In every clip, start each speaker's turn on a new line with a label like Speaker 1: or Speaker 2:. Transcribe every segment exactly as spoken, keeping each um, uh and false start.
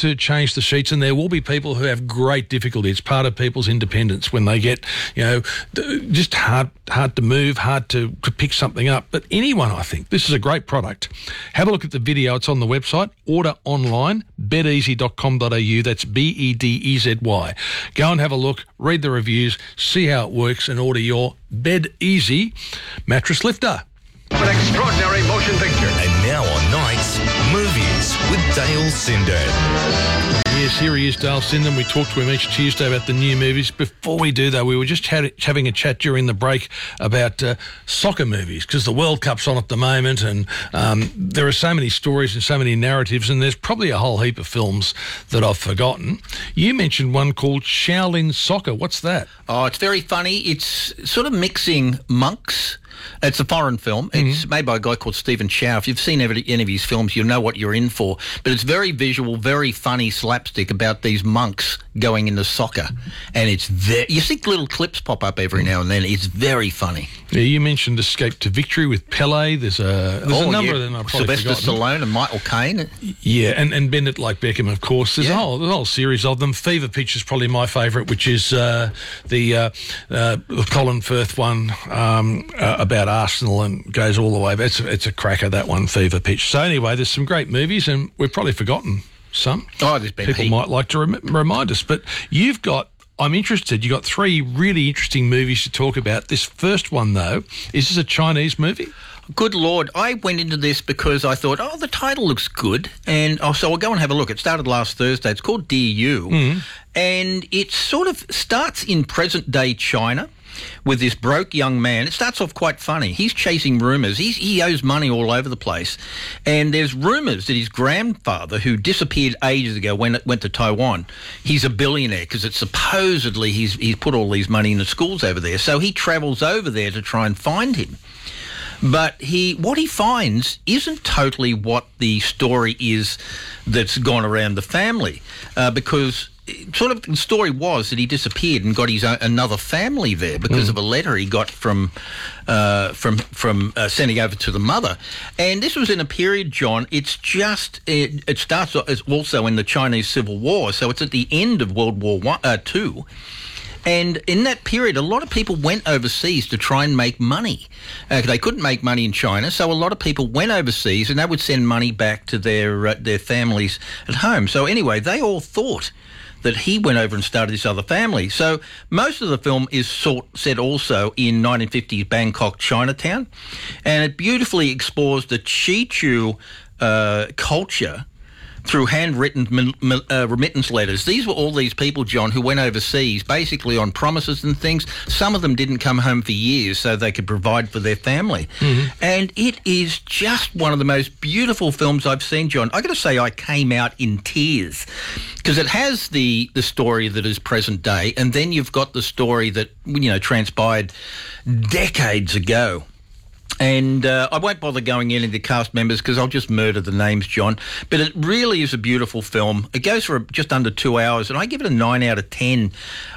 Speaker 1: to change the sheets, and there will be people who have great difficulty. It's part of people's independence when they get, you know, just hard hard to move, hard to, to pick something up. But anyone, I think, this is a great product. Have a look at the video. It's on the website. Order online, bed easy dot com dot a u. That's B E D E Z Y. Go and have a look, read the reviews, see how it works, and order your Bed Easy mattress lifter.
Speaker 2: An extraordinary motion picture.
Speaker 3: And now on Nights, Movies with Dale Sinden.
Speaker 1: Yes, here he is, Dale Sinden. We talk to him each Tuesday about the new movies. Before we do, though, we were just had, having a chat during the break about uh, soccer movies, because the World Cup's on at the moment, and um, there are so many stories and so many narratives, and there's probably a whole heap of films that I've forgotten. You mentioned one called Shaolin Soccer. What's that?
Speaker 4: Oh, it's very funny. It's sort of mixing monks. It's a foreign film. It's mm-hmm. made by a guy called Stephen Chow. If you've seen any, any of his films, you'll know what you're in for. But it's very visual, very funny slapstick about these monks going into soccer. And it's very... You see little clips pop up every now and then. It's very funny.
Speaker 1: Yeah, you mentioned Escape to Victory with Pele. There's a, there's
Speaker 4: oh,
Speaker 1: a number
Speaker 4: yeah.
Speaker 1: of them I've probably
Speaker 4: Sylvester
Speaker 1: forgotten.
Speaker 4: Stallone and Michael Caine.
Speaker 1: Yeah, and, and Bend It Like Beckham, of course. There's, yeah. a whole, there's a whole series of them. Fever Pitch is probably my favourite, which is uh, the, uh, uh, the Colin Firth one um, uh, about Arsenal and goes all the way. It's, it's a cracker, that one, Fever Pitch. So anyway, there's some great movies, and we've probably forgotten some.
Speaker 4: Oh, there's been
Speaker 1: People
Speaker 4: heat.
Speaker 1: might like to rem- remind us. But you've got... I'm interested. You've got three really interesting movies to talk about. This first one, though, is this a Chinese movie?
Speaker 4: Good Lord. I went into this because I thought, oh, the title looks good. And oh, so I'll go and have a look. It started last Thursday. It's called Dear You. Mm. And it sort of starts in present-day China with this broke young man. It starts off quite funny. He's chasing rumours. He's, he owes money all over the place. And there's rumours that his grandfather, who disappeared ages ago, went, went to Taiwan, he's a billionaire because it's supposedly he's, he's put all these money in the schools over there. So he travels over there to try and find him. But he, what he finds isn't totally what the story is that's gone around the family, uh, because sort of the story was that he disappeared and got his own, another family there because mm. of a letter he got from uh, from from uh, sending over to the mother. And this was in a period, John. It's just it, it starts also in the Chinese Civil War, so it's at the end of World War One, uh, Two. And in that period, a lot of people went overseas to try and make money. Uh, they couldn't make money in China, so a lot of people went overseas and they would send money back to their uh, their families at home. So anyway, they all thought that he went over and started this other family. So most of the film is sort, set also in nineteen fifties Bangkok, Chinatown, and it beautifully explores the Chichu uh, culture through handwritten uh, remittance letters. These were all these people, John, who went overseas basically on promises and things. Some of them didn't come home for years so they could provide for their family. Mm-hmm. And it is just one of the most beautiful films I've seen, John. I got to say I came out in tears because it has the, the story that is present day, and then you've got the story that, you know, transpired decades ago. And uh, I won't bother going in into cast members because I'll just murder the names, John. But it really is a beautiful film. It goes for just under two hours, and I give it a nine out of ten.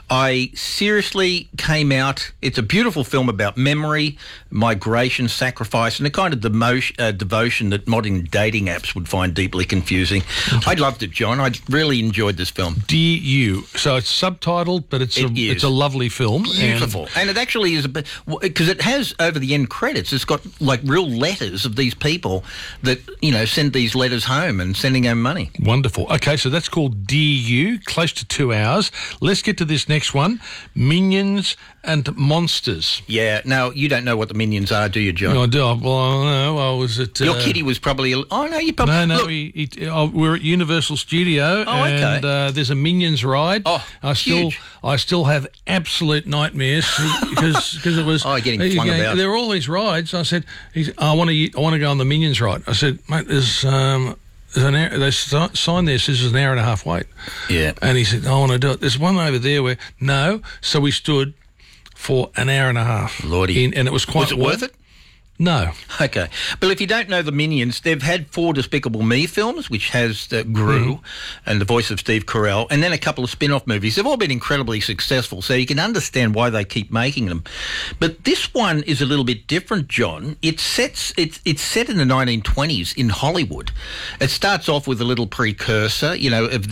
Speaker 4: I seriously came out. It's a beautiful film about memory, migration, sacrifice, and the kind of demotion, uh, devotion that modern dating apps would find deeply confusing. I loved it, John. I really enjoyed this film.
Speaker 1: Dear You. So it's subtitled, but it's,
Speaker 4: it
Speaker 1: a, it's a lovely film.
Speaker 4: Beautiful. And, and it actually is a bit... Because it has, over the end credits, it's got like real letters of these people that, you know, send these letters home and sending home money.
Speaker 1: Wonderful. Okay, so that's called Dear You, close to two hours. Let's get to this next one, Minions and Monsters.
Speaker 4: Yeah. Now, you don't know what the Minions are, do you, John?
Speaker 1: No, I do. Well, I don't know. I was at...
Speaker 4: Your
Speaker 1: uh,
Speaker 4: kiddie was probably... Oh, no, you probably...
Speaker 1: No, no,
Speaker 4: Look,
Speaker 1: he, he, oh, we're at Universal Studio,
Speaker 4: oh, okay.
Speaker 1: and uh, there's a Minions ride.
Speaker 4: Oh,
Speaker 1: I still,
Speaker 4: huge.
Speaker 1: I still have absolute nightmares because because it was...
Speaker 4: Oh, getting flung
Speaker 1: you know,
Speaker 4: about.
Speaker 1: There were all these rides. I said, he's, I want to I want to go on the Minions ride. I said, mate, there's... Um, There's an hour, they sign there says there's an hour and a half wait.
Speaker 4: Yeah.
Speaker 1: And he said, I want to do it. There's one over there where, no. So we stood for an hour and a half.
Speaker 4: Lordy.
Speaker 1: In, and it was quite...
Speaker 4: Was it worth it?
Speaker 1: No.
Speaker 4: Okay. But if you don't know the Minions, they've had four Despicable Me films, which has uh, Gru mm. and the voice of Steve Carell, and then a couple of spin-off movies. They've all been incredibly successful, so you can understand why they keep making them. But this one is a little bit different, John. It sets it's it's set in the nineteen twenties in Hollywood. It starts off with a little precursor, you know, of